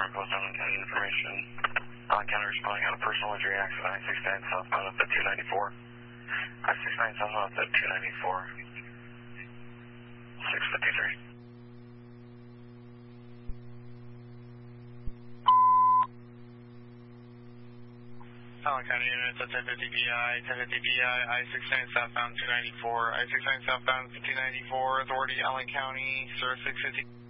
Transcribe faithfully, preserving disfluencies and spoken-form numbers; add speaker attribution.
Speaker 1: Broncos on County information. Allen County responding on a personal injury accident, I sixty-nine southbound up at two ninety-four. I sixty-nine southbound up at two ninety-four. six fifty-three.
Speaker 2: Allen County units at ten fifty P I, ten fifty P I, I sixty-nine southbound two ninety-four, I sixty-nine southbound two ninety-four, authority Allen County, Sir six fifty.